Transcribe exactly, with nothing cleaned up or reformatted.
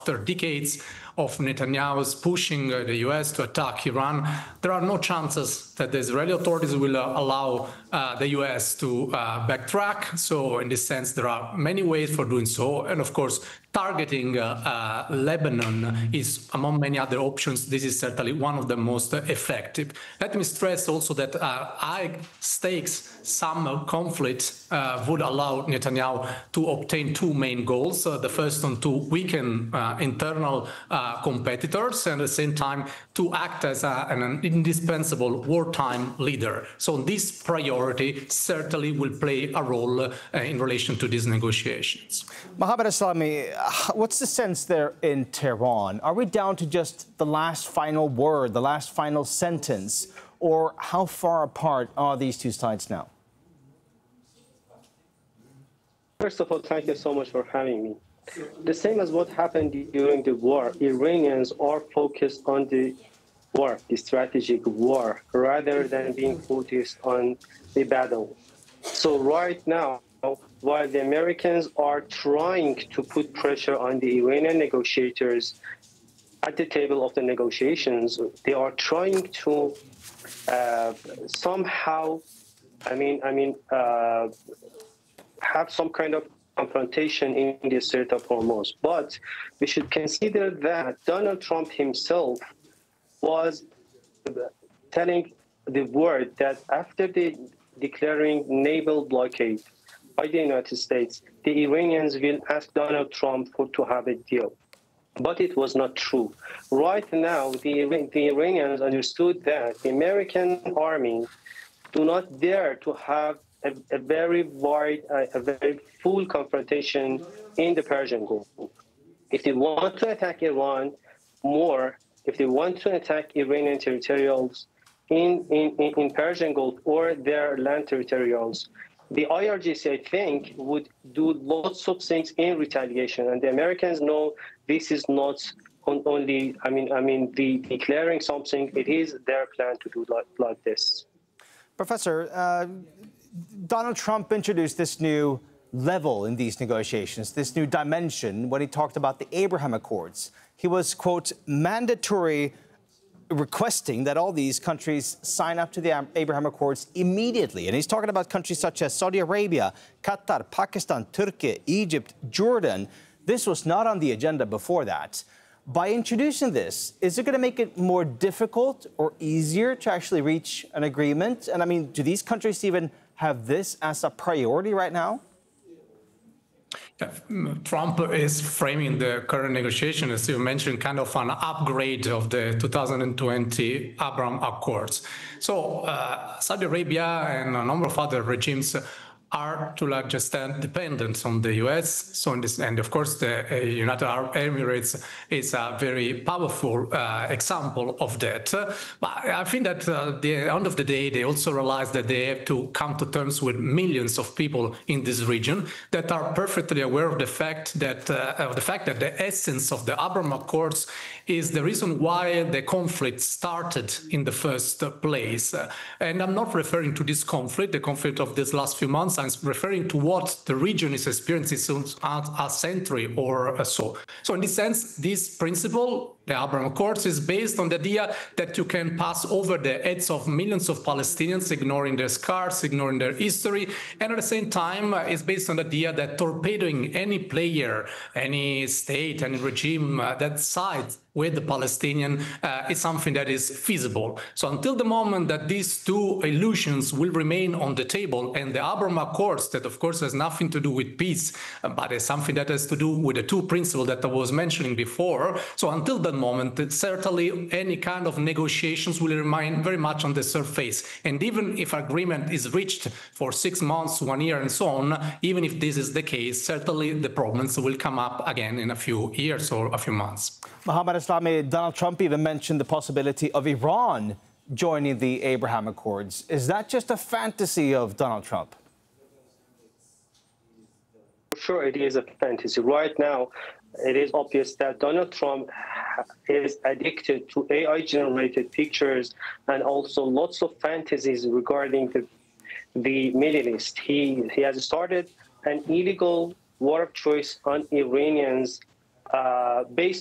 After decades of Netanyahu's pushing uh, the U S to attack Iran, there are no chances that the Israeli authorities will uh, allow uh, the U S to uh, backtrack. So in this sense, there are many ways for doing so. And of course, targeting uh, uh, Lebanon is, among many other options, this is certainly one of the most effective. Let me stress also that uh, high stakes some conflict uh, would allow Netanyahu to obtain two main goals. Uh, the first one, to weaken uh, internal uh, competitors, and at the same time to act as a, an indispensable wartime leader. So this priority certainly will play a role uh, in relation to these negotiations. Mohammad Eslami, what's the sense there in Tehran? Are we down to just the last final word, the last final sentence, or how far apart are these two sides now? First of all, thank you so much for having me. The same as what happened during the war, Iranians are focused on the war, the strategic war, rather than being focused on the battle. So right now, while the Americans are trying to put pressure on the Iranian negotiators at the table of the negotiations, they are trying to uh, somehow, I mean, I mean, uh, have some kind of confrontation in the Strait of Hormuz. But we should consider that Donald Trump himself was telling the world that after the declaring naval blockade by the United States, the Iranians will ask Donald Trump for to have a deal. But it was not true. Right now, the, the Iranians understood that the American army do not dare to have a, a very wide, uh, a very full confrontation in the Persian Gulf. If they want to attack Iran more, if they want to attack Iranian territorials in, in, in Persian Gulf or their land territorials, the I R G C, I think, would do lots of things in retaliation. And the Americans know this is not only, I mean, I mean, the declaring something, it is their plan to do like, like this. Professor, uh, Donald Trump introduced this new level in these negotiations, this new dimension, when he talked about the Abraham Accords. He was, quote, mandatory requesting that all these countries sign up to the Abraham Accords immediately. And he's talking about countries such as Saudi Arabia, Qatar, Pakistan, Turkey, Egypt, Jordan. This was not on the agenda before that. By introducing this, is it going to make it more difficult or easier to actually reach an agreement? And I mean, do these countries even have this as a priority right now? Trump is framing the current negotiation, as you mentioned, kind of an upgrade of the two thousand twenty Abraham Accords. So uh, Saudi Arabia and a number of other regimes are to a large extent dependent on the U S. So in this, and of course, the uh, United Arab Emirates is a very powerful uh, example of that. Uh, but I think that uh, at the end of the day, they also realize that they have to come to terms with millions of people in this region that are perfectly aware of the fact that uh, of the fact that the essence of the Abraham Accords is the reason why the conflict started in the first place. Uh, and I'm not referring to this conflict, the conflict of these last few months. I'm referring to what the region is experiencing since a century or so. So in this sense, this principle, the Abraham Accords, is based on the idea that you can pass over the heads of millions of Palestinians, ignoring their scars, ignoring their history, and at the same time uh, is based on the idea that torpedoing any player, any state, any regime uh, that sides with the Palestinian uh, is something that is feasible. So until the moment that these two illusions will remain on the table, and the Abraham Accords, that of course has nothing to do with peace, uh, but is something that has to do with the two principles that I was mentioning before. So until that moment, certainly any kind of negotiations will remain very much on the surface. And even if agreement is reached for six months, one year, and so on, even if this is the case, certainly the problems will come up again in a few years or a few months. Mohammad Eslami, Donald Trump even mentioned the possibility of Iran joining the Abraham Accords. Is that just a fantasy of Donald Trump? Sure, it is a fantasy. Right now, it is obvious that Donald Trump is addicted to A I-generated pictures and also lots of fantasies regarding the, the Middle East. He, he has started an illegal war of choice on Iranians uh, based